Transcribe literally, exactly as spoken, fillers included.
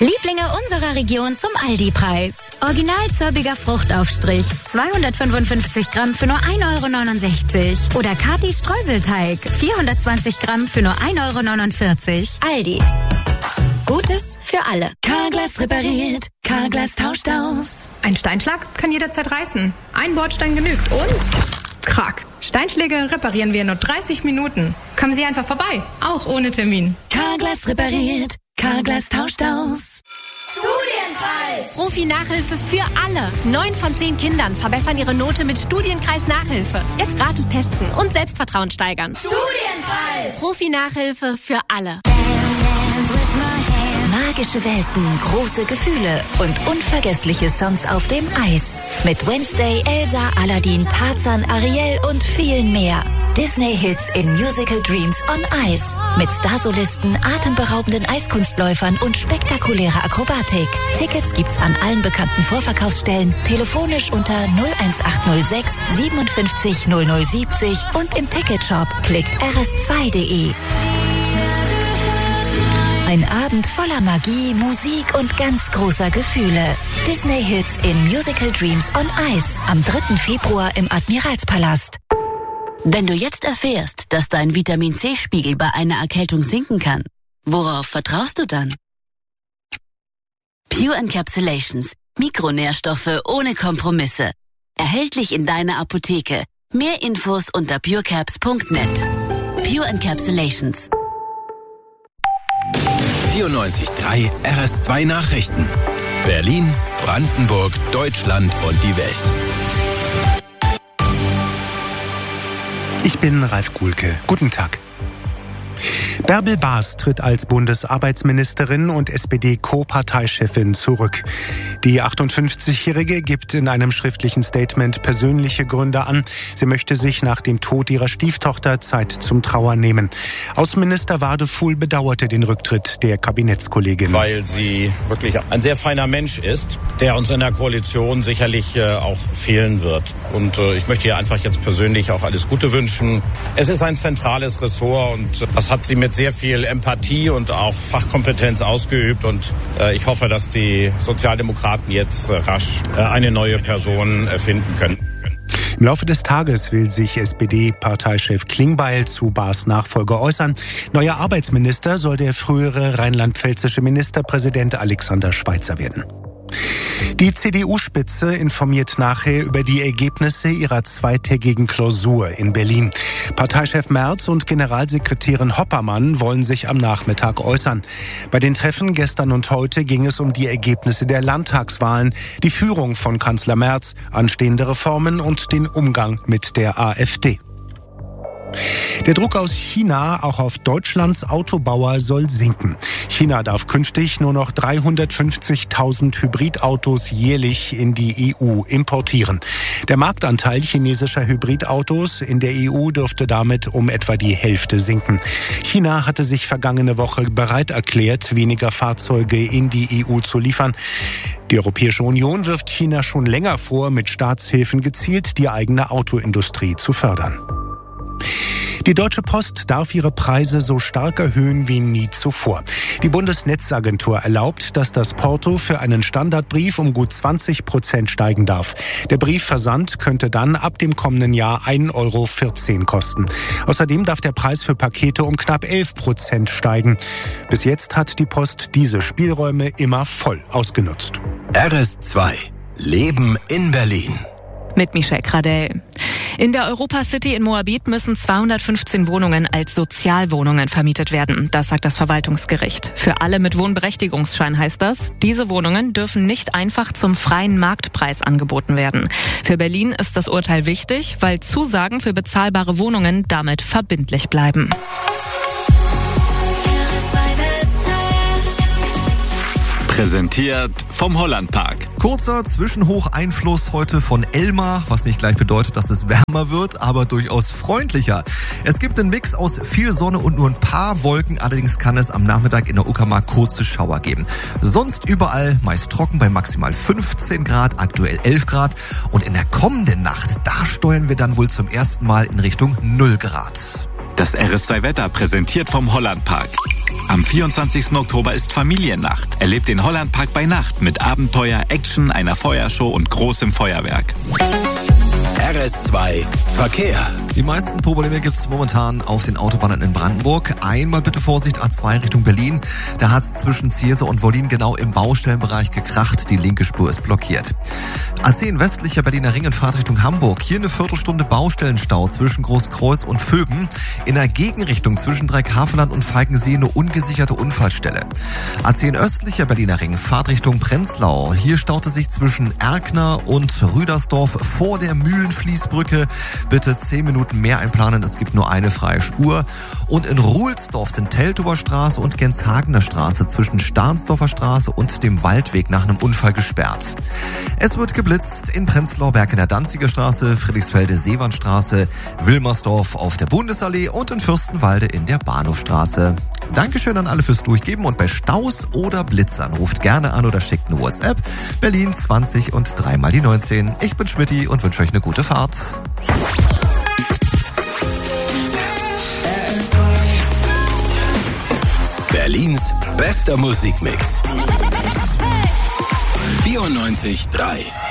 Lieblinge unserer Region zum Aldi-Preis. Original zirbiger Fruchtaufstrich, zweihundertfünfundfünfzig Gramm für nur ein Euro neunundsechzig. Oder Kati Streuselteig, vierhundertzwanzig Gramm für nur ein Euro neunundvierzig. Aldi. Gutes für alle. Carglass repariert, Carglass tauscht aus. Ein Steinschlag kann jederzeit reißen. Ein Bordstein genügt und... Krack. Steinschläge reparieren wir in nur dreißig Minuten. Kommen Sie einfach vorbei, auch ohne Termin. Carglass repariert, Carglass tauscht aus. Studienkreis! Profi-Nachhilfe für alle. Neun von zehn Kindern verbessern ihre Note mit Studienkreis-Nachhilfe. Jetzt gratis testen und Selbstvertrauen steigern. Studienkreis! Profi-Nachhilfe für alle. Magische Welten, große Gefühle und unvergessliche Songs auf dem Eis. Mit Wednesday, Elsa, Aladdin, Tarzan, Ariel und vielen mehr. Disney-Hits in Musical Dreams on Ice. Mit Starsolisten, atemberaubenden Eiskunstläufern und spektakulärer Akrobatik. Tickets gibt's an allen bekannten Vorverkaufsstellen, telefonisch unter null eins acht null sechs siebenundfünfzig null null siebzig und im Ticketshop. Klickt r s zwei punkt de. Ein Abend voller Magie, Musik und ganz großer Gefühle. Disney-Hits in Musical Dreams on Ice am dritten Februar im Admiralspalast. Wenn du jetzt erfährst, dass dein Vitamin-C-Spiegel bei einer Erkältung sinken kann, worauf vertraust du dann? Pure Encapsulations. Mikronährstoffe ohne Kompromisse. Erhältlich in deiner Apotheke. Mehr Infos unter purecaps punkt net. Pure Encapsulations. vierundneunzig Komma drei R S zwei Nachrichten. Berlin, Brandenburg, Deutschland und die Welt. Ich bin Ralf Kuhlke. Guten Tag. Bärbel Baas tritt als Bundesarbeitsministerin und S P D-Co-Parteichefin zurück. Die achtundfünfzigjährige gibt in einem schriftlichen Statement persönliche Gründe an. Sie möchte sich nach dem Tod ihrer Stieftochter Zeit zum Trauern nehmen. Außenminister Wadefuhl bedauerte den Rücktritt der Kabinettskollegin. Weil sie wirklich ein sehr feiner Mensch ist, der uns in der Koalition sicherlich äh, auch fehlen wird. Und äh, ich möchte ihr einfach jetzt persönlich auch alles Gute wünschen. Es ist ein zentrales Ressort und äh, das hat sie mit sehr viel Empathie und auch Fachkompetenz ausgeübt. Und äh, ich hoffe, dass die Sozialdemokraten jetzt äh, rasch äh, eine neue Person äh, finden können. Im Laufe des Tages will sich S P D-Parteichef Klingbeil zu Baas Nachfolger äußern. Neuer Arbeitsminister soll der frühere rheinland-pfälzische Ministerpräsident Alexander Schweitzer werden. Die C D U-Spitze informiert nachher über die Ergebnisse ihrer zweitägigen Klausur in Berlin. Parteichef Merz und Generalsekretärin Hoppermann wollen sich am Nachmittag äußern. Bei den Treffen gestern und heute ging es um die Ergebnisse der Landtagswahlen, die Führung von Kanzler Merz, anstehende Reformen und den Umgang mit der AfD. Der Druck aus China auch auf Deutschlands Autobauer soll sinken. China darf künftig nur noch dreihundertfünfzigtausend Hybridautos jährlich in die E U importieren. Der Marktanteil chinesischer Hybridautos in der E U dürfte damit um etwa die Hälfte sinken. China hatte sich vergangene Woche bereit erklärt, weniger Fahrzeuge in die E U zu liefern. Die Europäische Union wirft China schon länger vor, mit Staatshilfen gezielt die eigene Autoindustrie zu fördern. Die Deutsche Post darf ihre Preise so stark erhöhen wie nie zuvor. Die Bundesnetzagentur erlaubt, dass das Porto für einen Standardbrief um gut zwanzig Prozent steigen darf. Der Briefversand könnte dann ab dem kommenden Jahr ein Euro vierzehn kosten. Außerdem darf der Preis für Pakete um knapp elf Prozent steigen. Bis jetzt hat die Post diese Spielräume immer voll ausgenutzt. R S zwei. Leben in Berlin. Mit Michelle Gradell. In der Europa City in Moabit müssen zweihundertfünfzehn Wohnungen als Sozialwohnungen vermietet werden. Das sagt das Verwaltungsgericht. Für alle mit Wohnberechtigungsschein heißt das, diese Wohnungen dürfen nicht einfach zum freien Marktpreis angeboten werden. Für Berlin ist das Urteil wichtig, weil Zusagen für bezahlbare Wohnungen damit verbindlich bleiben. Präsentiert vom Hollandpark. Kurzer Zwischenhocheinfluss heute von Elmar, was nicht gleich bedeutet, dass es wärmer wird, aber durchaus freundlicher. Es gibt einen Mix aus viel Sonne und nur ein paar Wolken, allerdings kann es am Nachmittag in der Uckermark kurze Schauer geben. Sonst überall meist trocken bei maximal fünfzehn Grad, aktuell elf Grad. Und in der kommenden Nacht, da steuern wir dann wohl zum ersten Mal in Richtung null Grad. Das R S zwei Wetter präsentiert vom Hollandpark. Am vierundzwanzigsten Oktober ist Familiennacht. Erlebt den Hollandpark bei Nacht mit Abenteuer, Action, einer Feuershow und großem Feuerwerk. R S zwei Verkehr. Die meisten Probleme gibt es momentan auf den Autobahnen in Brandenburg. Einmal bitte Vorsicht, A zwei Richtung Berlin. Da hat es zwischen Zierse und Wollin genau im Baustellenbereich gekracht. Die linke Spur ist blockiert. A zehn westlicher Berliner Ring in Fahrtrichtung Hamburg. Hier eine Viertelstunde Baustellenstau zwischen Großkreuz und Vöben. In der Gegenrichtung zwischen Dreieckhaveland und Falkensee eine ungesicherte Unfallstelle. A zehn östlicher Berliner Ring, Fahrtrichtung Prenzlau. Hier staute sich zwischen Erkner und Rüdersdorf vor der Mühlenfließbrücke. Bitte zehn Minuten mehr einplanen, es gibt nur eine freie Spur. Und in Ruhlsdorf sind Teltower Straße und Genshagener Straße zwischen Stahnsdorfer Straße und dem Waldweg nach einem Unfall gesperrt. Es wird geblitzt in Prenzlau, Berg in der Danziger Straße, Friedrichsfelde, Seewandstraße, Wilmersdorf auf der Bundesallee und in Fürstenwalde in der Bahnhofstraße. Dankeschön an alle fürs Durchgeben und bei Staus oder Blitzern ruft gerne an oder schickt eine WhatsApp. Berlin zwanzig und dreimal die neunzehn. Ich bin Schmitty und wünsche euch eine gute Fahrt. Berlins bester Musikmix. vierundneunzig Komma drei